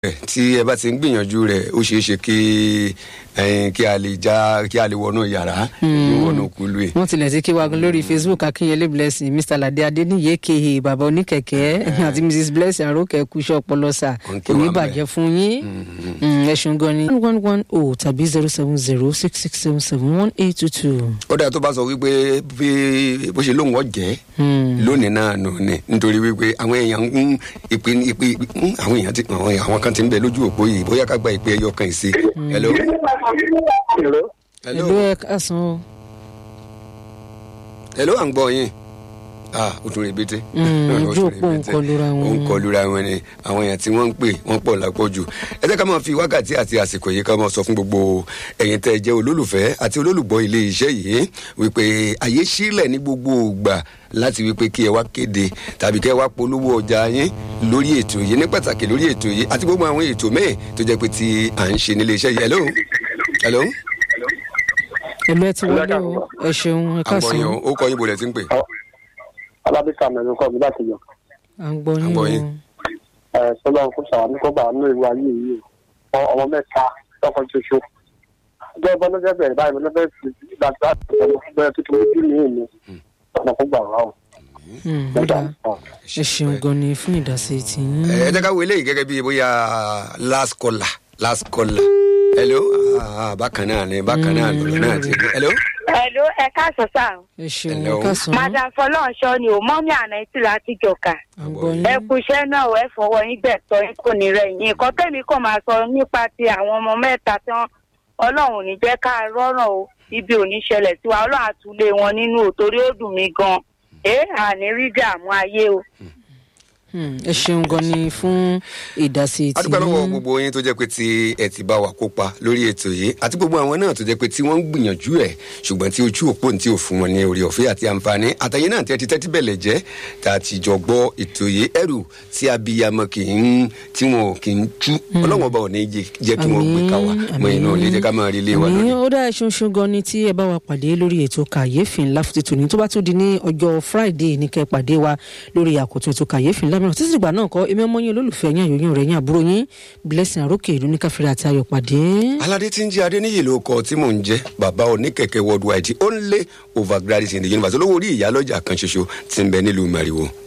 tí ẹ bá ti ń gbìyànjú rẹ̀ ó ṣeé ṣe kí a lè wọnú yàrá wọnú kúlù ẹ̀. wọ́n tilẹ̀ ti kí wa lórí Facebook Akínyẹlé Blessing Mr. Lade Adéníyè Kehe bàbá oníkẹ̀kẹ́ àti Mrs. Blessing Arókè kúṣọ́ ọpọlọsà kò ní bàjẹ́ fún yín ẹ̀sùn gan ni 1110 tàbí 07066771822. ó dáa tó bá sọ wípé bó ṣe lóun ọ̀jẹ́ lónìí náà nù ni nítorí wípé àwọn èèyàn àwọn kan ti ń bẹ lójú òpó yìí bóyá ká gba ìpè ẹyọ kan ìsí. Hello. Hello ẹ káàsán. Hello à ń gbọ́ yín. Ó tún rí bété. Ojú òpó ń kọlura wọn ni àwọn èèyàn tí wọ́n ń pè wọ́n pọ̀ lápọ̀jù. Ẹ jẹ́ ká máa fi wákàtí àti àsìkò yìí ká máa sọ fún gbogbo ẹ̀yin tẹ́ ẹ jẹ́ olólùfẹ́ àti olólùgbọ́ ilé iṣẹ́ yìí wípé àyè sílẹ̀ ní gbogbo ìgbà láti wípé kí ẹ wá kéde tàbí kí ẹ wá polówó ọjà yín lórí ètò yìí ní pàtàkì lórí ètò yìí àti gbogbo àwọn ètò mẹ́ẹ̀ tó jẹ́ pé tí à ń ṣe nílé iṣẹ́ yìí. Hello. ẹ ti wọlé o ẹ ṣeun ẹ káàsán. àgbọ̀yìn ó kọ́ yín bolẹ̀ tí ń pè. alábíkà mẹ́rin kọ́ mi láti yọ. àgbọ̀yìn. sọlá kò sàwọn kó bá àánú ìwà yìí yìí ọmọ mẹ́ta lọ́kàn ṣoṣo. ọjọ́ ìbọn lọ́jọ́ bẹ̀rẹ̀ báyìí lọ́jọ́ bẹ̀rẹ̀ tuntun ojú mi ìní ọ̀nà kó gbà wá o. ẹ ṣeun gan ni fún ìdásí tí yín. ẹ jẹ́ ká wo eléyìí gẹ́gẹ́ bí bóyá last caller. Hello. Bákan náà lọ́lọ́ náà ti rí. Hello. Hello, ẹ káàsán sá. ẹ ṣeun ẹ káàsán. Madam Fọlọ́nṣọ́ ni ò mọ́mí àná tí láti jọ̀ka. ẹ kú iṣẹ́ náà ẹ fọwọ́ yín gbẹ̀tọ́ yín kò ní rẹ̀ yín. nǹkan tẹ́mi kò máa sọ nípa ti àwọn ọmọ mẹ́ta tí Ọlọ́run ò ní jẹ́ ká rọ́rùn o ibi ò ní ṣẹlẹ̀ sí wa Ọlọ́run àtúlé wọn nínú òtórí ó dùn mí gan. àní rí dààmú ayé o. ẹ ṣeun gan ni fún ìdásí tí. a dúpẹ́ lọ́wọ́ gbogbo yín tó jẹ́ pé tí ẹ ti bá wa kópa lórí ètò yìí àti gbogbo àwọn náà tó jẹ́ pé tí wọ́n ń gbìyànjú ẹ̀ ṣùgbọ́n tí ojú òpó tí ò fún wọn ní orí ọ̀fẹ́ àti àǹfààní àtàyè náà tí ẹ ti tẹ́tí bẹ̀lẹ̀ jẹ́ tá a ti jọ gbọ́ ètò yìí ẹrù tí abiyamọ tí wọn kì í tú Ọlọ́run ọba ò ní jẹ́ kí wọ́n gbé ká wa mọ inú ilé jẹ́ ká máa rí ilé wa lórí. ó dá ṣunṣun gan ni tí ẹ bá wa pàdé lórí ètò kàyéfì ńlá fún títò ní tó bá tún di ní ọjọ́ Friday ní kẹ́ pàdé wa lórí àkótó ètò kàyéfì ńlá mìíràn títí ìgbà náà kọ́ èmi ọmọ yín olólùfẹ́ yín àyòyìn rẹ̀ yín àbúrò yín Blessing Arókè ìlú ní káfíńrì àti ayọ̀ pàdé. Aládé tí ń jẹ́ Adéníyì ló kọ tí mò ń jẹ́ bàbá oníkẹ̀kẹ́ worldwide only overgraduate in the universe olówó orí ìyálọ́jà kan ṣoṣo tí ń bẹ nílùú Màrìwò.